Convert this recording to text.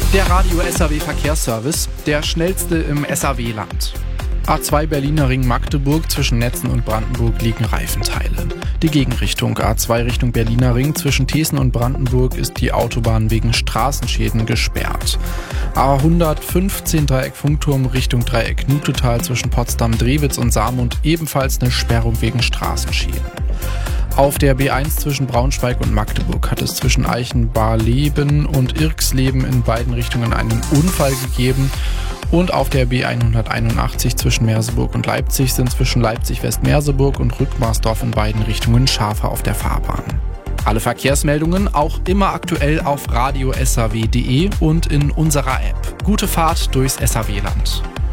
Der Radio SAW Verkehrsservice, der schnellste im SAW-Land. A2 Berliner Ring Magdeburg zwischen Netzen und Brandenburg liegen Reifenteile. Die Gegenrichtung A2 Richtung Berliner Ring zwischen Thesen und Brandenburg ist die Autobahn wegen Straßenschäden gesperrt. A115 Dreieck Funkturm Richtung Dreieck Nutetal zwischen Potsdam-Drewitz und Saarmund ebenfalls eine Sperrung wegen Straßenschäden. Auf der B1 zwischen Braunschweig und Magdeburg hat es zwischen Eichenbarleben und Irxleben in beiden Richtungen einen Unfall gegeben. Und auf der B181 zwischen Merseburg und Leipzig sind zwischen Leipzig-Westmerseburg und Rückmarsdorf in beiden Richtungen Schafe auf der Fahrbahn. Alle Verkehrsmeldungen auch immer aktuell auf radio-saw.de und in unserer App. Gute Fahrt durchs SAW-Land.